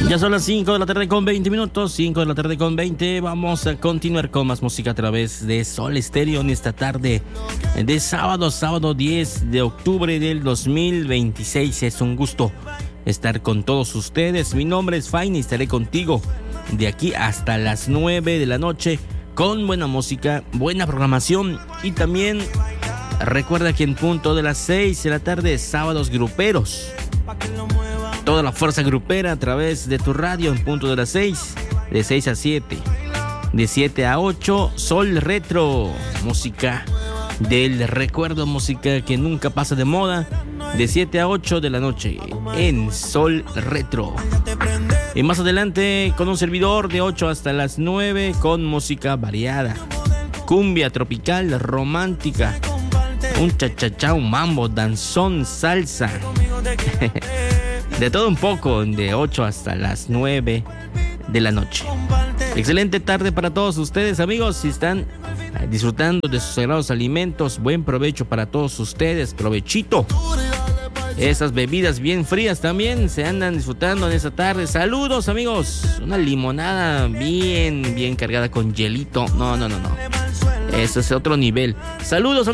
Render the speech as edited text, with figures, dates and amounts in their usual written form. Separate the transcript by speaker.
Speaker 1: Ya son las 5 de la tarde con 20 minutos, 5 de la tarde con 20. Vamos a continuar con más música a través de Sol Estéreo en esta tarde de sábado 10 de octubre del 2026. Es un gusto estar con todos ustedes. Mi nombre es Fain y estaré contigo de aquí hasta las 9 de la noche con buena música, buena programación y también recuerda que en punto de las 6 de la tarde, sábados gruperos. Toda la fuerza grupera a través de tu radio en punto de las 6, de 6 a 7, de 7 a 8, Sol Retro, música del recuerdo, música que nunca pasa de moda, de 7 a 8 de la noche en Sol Retro. Y más adelante con un servidor de 8 hasta las 9 con música variada, cumbia tropical, romántica, un cha-cha-cha, un mambo, danzón, salsa. De todo un poco, de 8 hasta las 9 de la noche. Excelente tarde para todos ustedes, amigos. Si están disfrutando de sus sagrados alimentos, buen provecho para todos ustedes. Provechito. Esas bebidas bien frías también se andan disfrutando en esta tarde. Saludos, amigos. Una limonada bien cargada con hielito. No. Eso es otro nivel. Saludos, amigos.